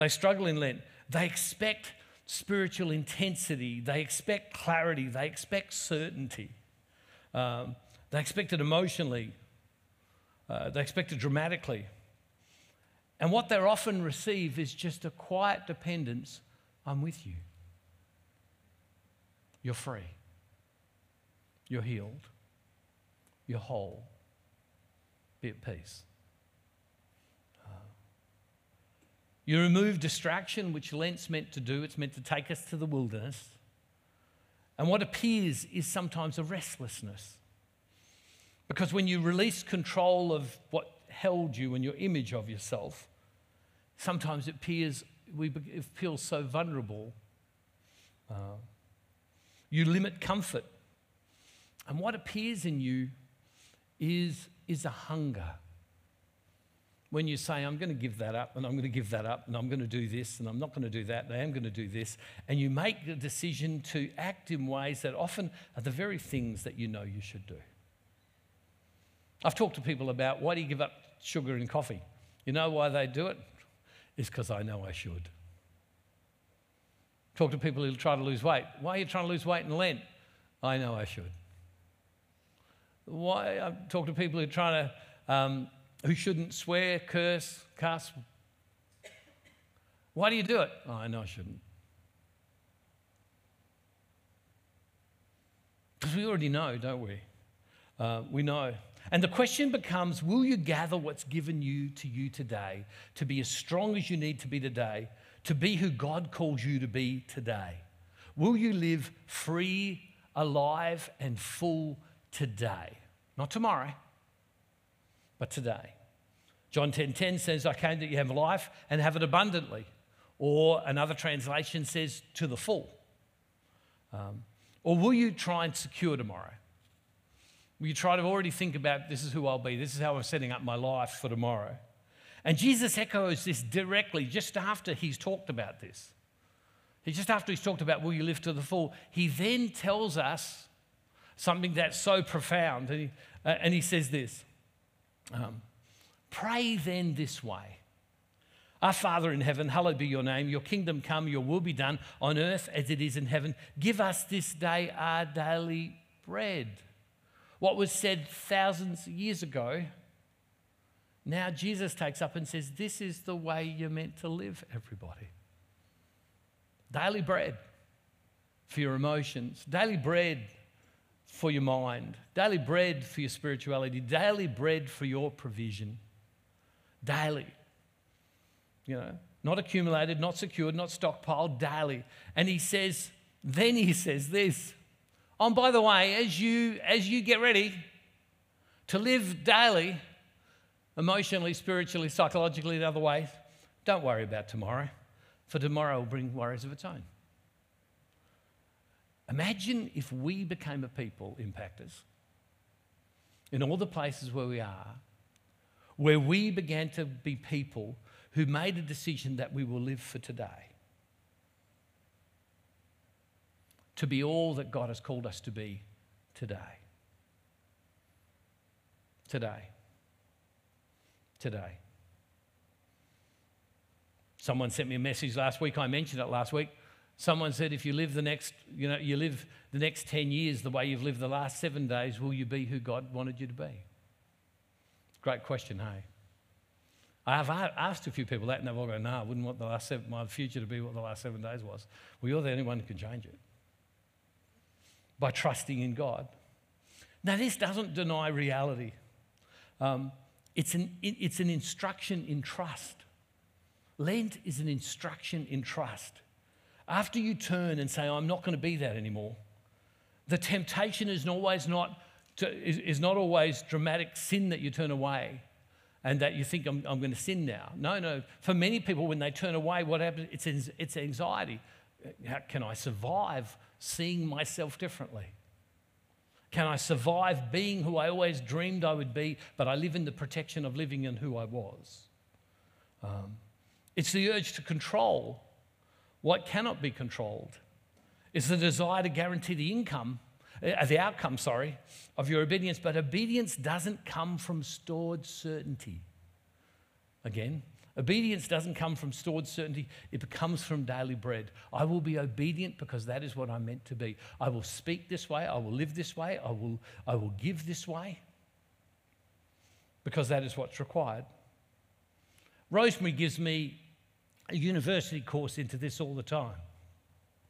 They struggle in Lent. They expect spiritual intensity. They expect clarity. They expect certainty. They expect it emotionally. They expect it dramatically. And what they often receive is just a quiet dependence. I'm with you. You're free. You're healed. You're whole. Be at peace. You remove distraction, which Lent's meant to do. It's meant to take us to the wilderness. And what appears is sometimes a restlessness. Because when you release control of what held you and your image of yourself, sometimes it feels so vulnerable. You limit comfort. And what appears in you is a hunger. When you say, I'm going to give that up, and I'm going to give that up, and I'm going to do this, and I'm not going to do that, and I am going to do this, and you make the decision to act in ways that often are the very things that you know you should do. I've talked to people about, why do you give up sugar in coffee? You know why they do it? It's because I know I should. Talk to people who try to lose weight. Why are you trying to lose weight in Lent? I know I should. Why? I talk to people who are trying to, who shouldn't swear, curse, cuss. Why do you do it? Oh, I know I shouldn't. Because we already know, don't we? We know. And the question becomes, will you gather what's given you today to be as strong as you need to be today, to be who God calls you to be today? Will you live free, alive, and full today? Not tomorrow, but today. John 10:10 says, I came that you have life and have it abundantly. Or another translation says, to the full. Or will you try and secure tomorrow? Will you try to already think about, this is who I'll be, this is how I'm setting up my life for tomorrow? And Jesus echoes this directly just after he's talked about this. Just after he's talked about, will you live to the full? He then tells us something that's so profound. And he says this, pray then this way. Our Father in heaven, hallowed be your name. Your kingdom come, your will be done on earth as it is in heaven. Give us this day our daily bread. What was said thousands of years ago, now Jesus takes up and says, this is the way you're meant to live, everybody. Daily bread for your emotions. Daily bread for your mind. Daily bread for your spirituality. Daily bread for your provision. Daily. You know, not accumulated, not secured, not stockpiled, daily. And he says this. Oh, and by the way, as you get ready to live daily, emotionally, spiritually, psychologically, in other ways, don't worry about tomorrow, for tomorrow will bring worries of its own. Imagine if we became a people, Impactors, in all the places where we are, where we began to be people who made a decision that we will live for today. To be all that God has called us to be today. Today. Today. Someone sent me a message last week. I mentioned it last week. Someone said, if you live the next 10 years the way you've lived the last 7 days, will you be who God wanted you to be? Great question, hey? I've asked a few people that, and they've all gone, no, I wouldn't want my future to be what the last 7 days was. Well, you're the only one who can change it. By trusting in God. Now, this doesn't deny reality. It's an instruction in trust. Lent is an instruction in trust. After you turn and say, I'm not going to be that anymore, the temptation is not always dramatic sin that you turn away and that you think, I'm going to sin now. No. For many people, when they turn away, what happens? It's anxiety. How can I survive seeing myself differently? Can I survive being who I always dreamed I would be, but I live in the protection of living in who I was? It's the urge to control what cannot be controlled. It's the desire to guarantee the outcome of your obedience, but obedience doesn't come from stored certainty. Again, Obedience doesn't come from stored certainty. It comes from daily bread. I will be obedient because that is what I'm meant to be. I will speak this way. I will live this way. I will give this way because that is what's required. Rosemary gives me a university course into this all the time.